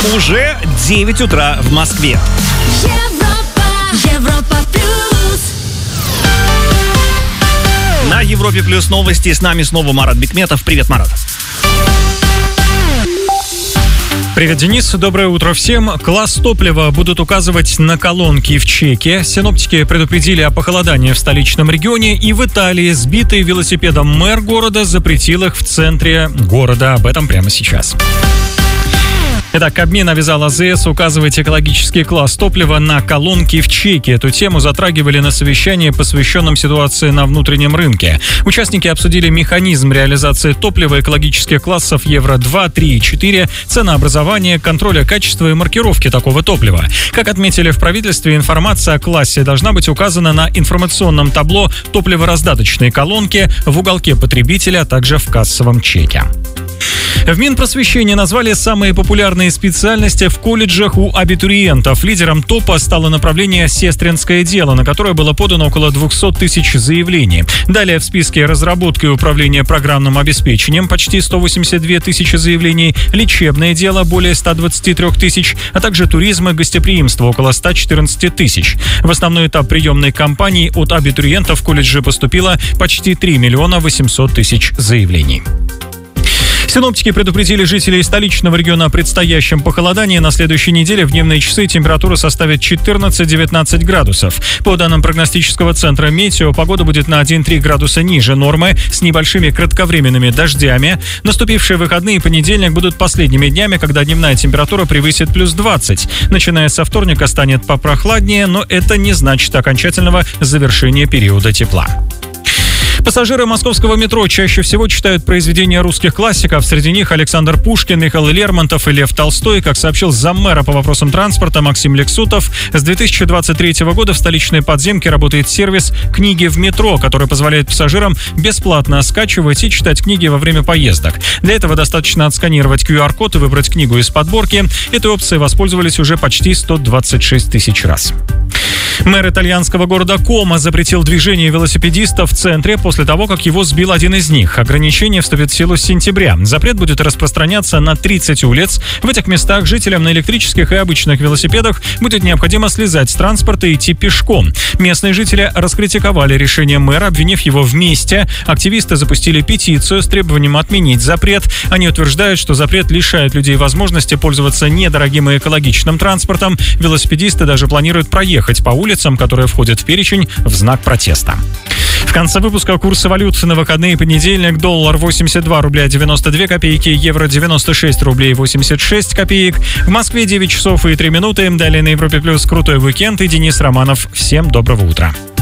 Уже 9 утра в Москве. Европа плюс. На Европе плюс новости. С нами снова Марат Бекметов. Привет, Марат. Привет, Денис. Доброе утро всем. Класс топлива будут указывать на колонки в чеке. Синоптики предупредили о похолодании в столичном регионе. И в Италии сбитый велосипедом мэр города запретил их в центре города. Об этом прямо сейчас. Итак, Кабмин обязал АЗС указывать экологический класс топлива на колонки в чеке. Эту тему затрагивали на совещании, посвященном ситуации на внутреннем рынке. Участники обсудили механизм реализации топлива экологических классов Евро-2, 3 и 4, ценообразование, контроля качества и маркировки такого топлива. Как отметили в правительстве, информация о классе должна быть указана на информационном табло топливораздаточной колонки, в уголке потребителя, а также в кассовом чеке. В Минпросвещении назвали самые популярные специальности в колледжах у абитуриентов. Лидером топа стало направление «Сестринское дело», на которое было подано около 200 тысяч заявлений. Далее в списке разработка и управление программным обеспечением почти 182 тысячи заявлений, лечебное дело более 123 тысяч, а также туризм и гостеприимство около 114 тысяч. В основной этап приемной кампании от абитуриентов в колледжи поступило почти 3 миллиона 800 тысяч заявлений. Синоптики предупредили жителей столичного региона о предстоящем похолодании. На следующей неделе в дневные часы температура составит 14-19 градусов. По данным прогностического центра «Метео», погода будет на 1-3 градуса ниже нормы с небольшими кратковременными дождями. Наступившие выходные и понедельник будут последними днями, когда дневная температура превысит плюс 20. Начиная со вторника станет попрохладнее, но это не значит окончательного завершения периода тепла. Пассажиры московского метро чаще всего читают произведения русских классиков. Среди них Александр Пушкин, Михаил Лермонтов и Лев Толстой. Как сообщил заммэра по вопросам транспорта Максим Лексутов, с 2023 года в столичной подземке работает сервис «Книги в метро», который позволяет пассажирам бесплатно скачивать и читать книги во время поездок. Для этого достаточно отсканировать QR-код и выбрать книгу из подборки. Этой опцией воспользовались уже почти 126 тысяч раз. Мэр итальянского города Кома запретил движение велосипедистов в центре после того, как его сбил один из них. Ограничение вступит в силу с сентября. Запрет будет распространяться на 30 улиц. В этих местах жителям на электрических и обычных велосипедах будет необходимо слезать с транспорта и идти пешком. Местные жители раскритиковали решение мэра, обвинив его в мести. Активисты запустили петицию с требованием отменить запрет. Они утверждают, что запрет лишает людей возможности пользоваться недорогим и экологичным транспортом. Велосипедисты даже планируют проехать по улицам, которые входят в перечень, в знак протеста. В конце выпуска курсы валют на выходные: понедельник: доллар 82 рубля 92 копейки, евро 96 рублей 86 копеек. В Москве 9 часов и 3 минуты. Далее на Европе плюс крутой уикенд и Денис Романов. Всем доброго утра.